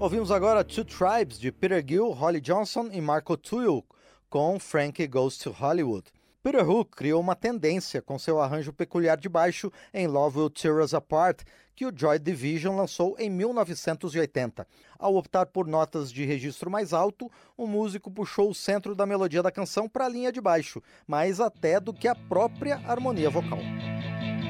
Ouvimos agora Two Tribes, de Peter Gill, Holly Johnson e Marco Tuyo, com Frankie Goes to Hollywood. Peter Hook criou uma tendência com seu arranjo peculiar de baixo em Love Will Tear Us Apart, que o Joy Division lançou em 1980. Ao optar por notas de registro mais alto, o músico puxou o centro da melodia da canção para a linha de baixo, mais até do que a própria harmonia vocal.